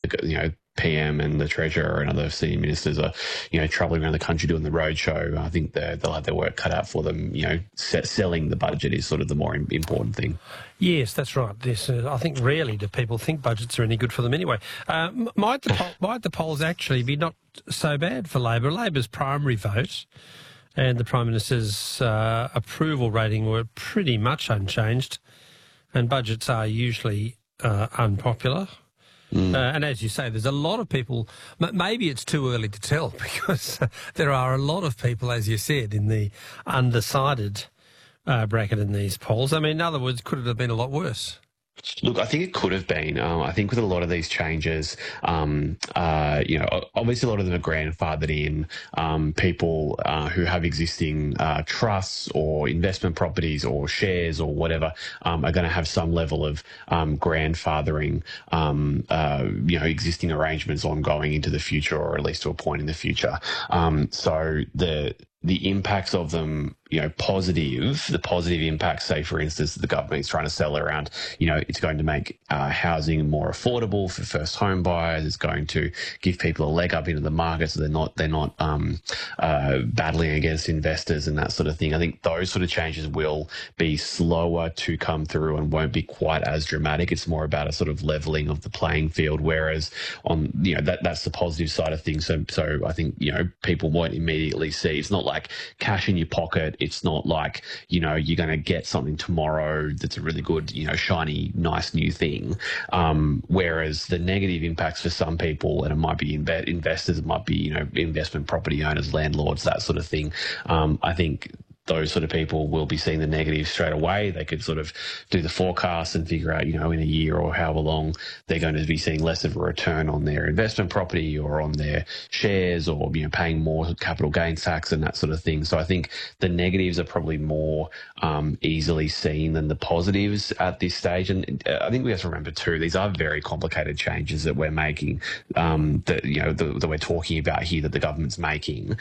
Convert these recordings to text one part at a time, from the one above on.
PM and the Treasurer and other senior ministers are, travelling around the country doing the roadshow. I think they'll have their work cut out for them. Selling the budget is sort of the more important thing. Yes, that's right. Yes, I think rarely do people think budgets are any good for them anyway. Might the polls actually be not so bad for Labor? Labor's primary vote and the Prime Minister's approval rating were pretty much unchanged, and budgets are usually unpopular. And as you say, there's a lot of people, maybe it's too early to tell because there are a lot of people, as you said, in the undecided bracket in these polls. I mean, in other words, could it have been a lot worse? Look, I think it could have been. I think with a lot of these changes, obviously a lot of them are grandfathered in. People who have existing trusts or investment properties or shares or whatever are going to have some level of grandfathering, existing arrangements ongoing into the future, or at least to a point in the future. So the impacts of them, the positive impacts, say, for instance, the government is trying to sell around, it's going to make housing more affordable for first home buyers. It's going to give people a leg up into the market so they're not battling against investors and that sort of thing. I think those sort of changes will be slower to come through and won't be quite as dramatic. It's more about a sort of leveling of the playing field, whereas on, that's the positive side of things. So I think, people won't immediately see. It's not like cash in your pocket. It's not like, you're going to get something tomorrow that's a really good, shiny, nice new thing. Whereas the negative impacts for some people, and it might be investors, it might be, investment property owners, landlords, that sort of thing. I think those sort of people will be seeing the negatives straight away. They could sort of do the forecast and figure out, in a year or however long, they're going to be seeing less of a return on their investment property or on their shares, or, paying more capital gains tax and that sort of thing. So I think the negatives are probably more easily seen than the positives at this stage. And I think we have to remember too, these are very complicated changes that we're making, that we're talking about here, that the government's making,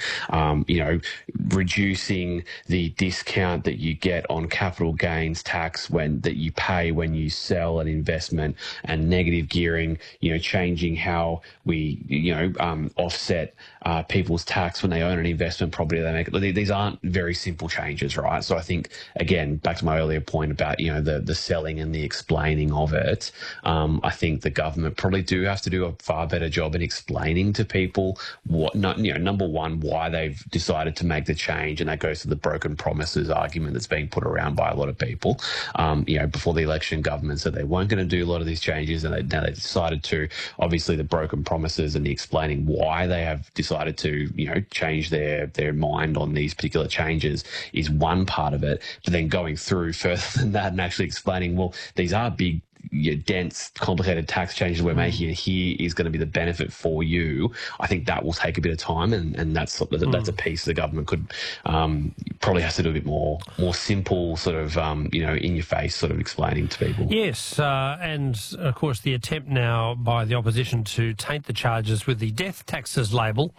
reducing the discount that you get on capital gains tax that you pay when you sell an investment, and negative gearing, changing how we, offset people's tax when they own an investment property they make. These aren't very simple changes, right? So I think, again, back to my earlier point about, the selling and the explaining of it, I think the government probably do have to do a far better job in explaining to people number one, why they've decided to make the change, and that goes to the broken promises argument that's being put around by a lot of people. Before the election, government said they weren't going to do a lot of these changes, and now they decided to. Obviously, the broken promises and the explaining why they have decided to, change their mind on these particular changes is one part of it. But then going through further than that and actually explaining, well, these are big, dense, complicated tax changes we're making, and here is going to be the benefit for you. I think that will take a bit of time, and that's a piece the government could probably has to do a bit more simple, sort of in your face sort of explaining to people. Yes, and of course the attempt now by the opposition to taint the charges with the death taxes label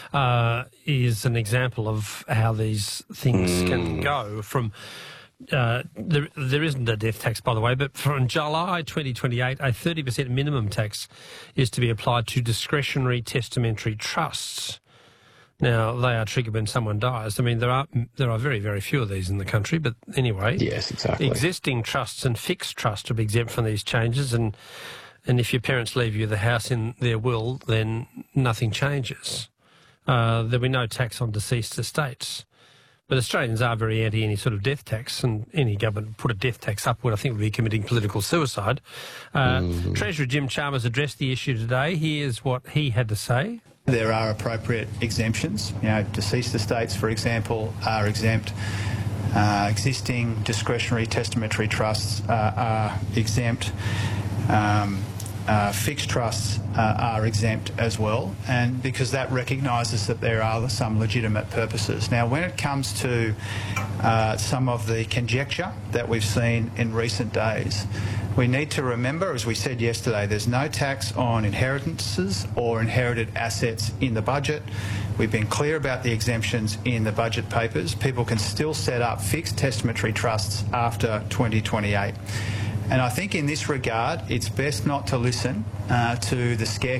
is an example of how these things can go from. There isn't a death tax, by the way, but from July 2028, a 30% minimum tax is to be applied to discretionary testamentary trusts. Now, they are triggered when someone dies. I mean, there are very, very few of these in the country, but anyway. Yes, exactly. Existing trusts and fixed trusts will be exempt from these changes, and if your parents leave you the house in their will, then nothing changes. There'll be no tax on deceased estates. But Australians are very anti any sort of death tax, and any government put a death tax upward, I think, would be committing political suicide. Treasurer Jim Chalmers addressed the issue today. Here's what he had to say. There are appropriate exemptions. Deceased estates, for example, are exempt. Existing discretionary testamentary trusts are exempt. Fixed trusts are exempt as well, and because that recognises that there are some legitimate purposes. Now, when it comes to some of the conjecture that we've seen in recent days, we need to remember, as we said yesterday, there's no tax on inheritances or inherited assets in the budget. We've been clear about the exemptions in the budget papers. People can still set up fixed testamentary trusts after 2028. And I think in this regard, it's best not to listen to the scare